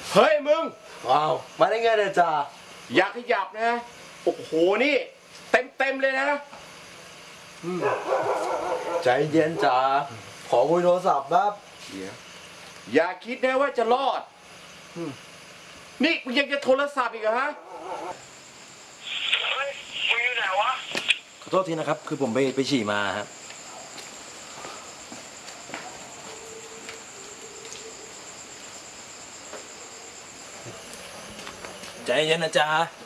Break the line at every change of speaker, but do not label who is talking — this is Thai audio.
เฮ้ยมึง
ว้าวมาได้ไงเนี่ยจ่า
อย่าขยับนะโอ้โหนี่เต็มเลยนะ
ใจเย็นจ่าขอคุยโทรศัพท์ครับ
อย่าคิดนะว่าจะรอดนี่มึงยังจะโทรศัพท์อีกเหรอฮะ
เฮ้ยมึงอยู่ไหนวะ
ขอโทษทีนะครับคือผมไปฉี่มาครับใจเย็นนะจ๊ะ